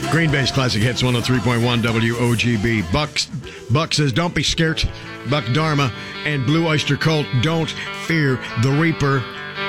Green Bay's Classic Hits 103.1 WOGB. Buck says, don't be scared. Buck Dharma and Blue Oyster Cult, don't fear the Reaper.